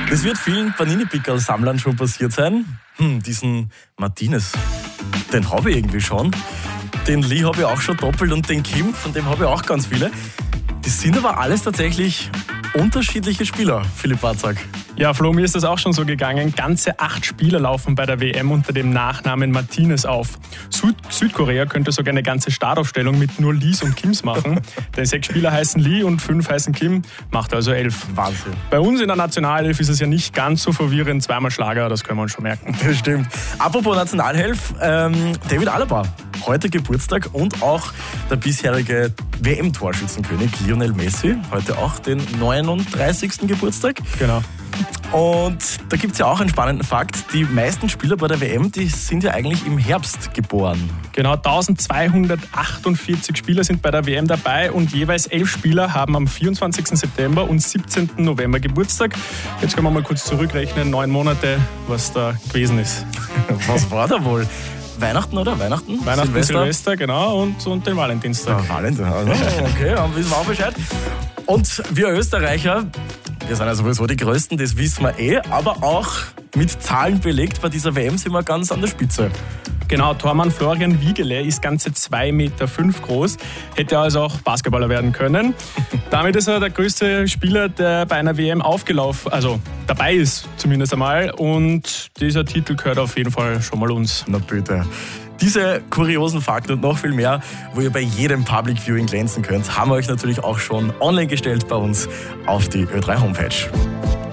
Das wird vielen Panini-Pickerl-Sammlern schon passiert sein. Diesen Martinez, den habe ich irgendwie schon. Den Lee habe ich auch schon doppelt und den Kim, von dem habe ich auch ganz viele. Das sind aber alles tatsächlich unterschiedliche Spieler, Philipp Barzak. Ja, Flo, mir ist das auch schon so gegangen. Ganze 8 Spieler laufen bei der WM unter dem Nachnamen Martinez auf. Südkorea könnte sogar eine ganze Startaufstellung mit nur Lees und Kims machen. Denn 6 Spieler heißen Lee und 5 heißen Kim, macht also 11. Wahnsinn. Bei uns in der Nationalelf ist es ja nicht ganz so verwirrend. Zweimal Schlager, das können wir uns schon merken. Das stimmt. Apropos Nationalelf, David Alaba, heute Geburtstag und auch der bisherige WM-Torschützenkönig Lionel Messi, heute auch den 39. Geburtstag. Genau. Und da gibt es ja auch einen spannenden Fakt. Die meisten Spieler bei der WM, die sind ja eigentlich im Herbst geboren. Genau, 1248 Spieler sind bei der WM dabei und jeweils 11 Spieler haben am 24. September und 17. November Geburtstag. Jetzt können wir mal kurz zurückrechnen, 9 Monate, was da gewesen ist. Was war da wohl? Weihnachten, oder? Weihnachten, Silvester, genau, und den Valentinstag. Ja, Valentin, also, okay, dann wissen wir auch Bescheid. Und wir Österreicher, wir sind ja sowieso die Größten, das wissen wir aber auch mit Zahlen belegt, bei dieser WM sind wir ganz an der Spitze. Genau, Tormann Florian Wiegele ist ganze 2,5 Meter groß, hätte also auch Basketballer werden können. Damit ist er der größte Spieler, der bei einer WM aufgelaufen, also dabei ist zumindest einmal. Und dieser Titel gehört auf jeden Fall schon mal uns. Na bitte. Diese kuriosen Fakten und noch viel mehr, wo ihr bei jedem Public Viewing glänzen könnt, haben wir euch natürlich auch schon online gestellt bei uns auf die Ö3 Homepage.